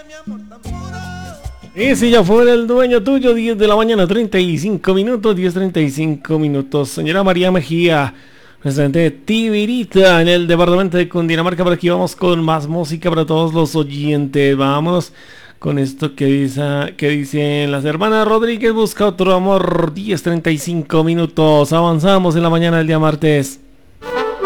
Ese ya fue el dueño tuyo, 10 de la mañana, 35 minutos, 10:35 minutos. Señora María Mejía, residente de Tibirita, en el departamento de Cundinamarca. Por aquí vamos con más música para todos los oyentes. Vámonos con esto que dicen las hermanas Rodríguez, busca otro amor, 10:35 minutos. Avanzamos en la mañana del día martes.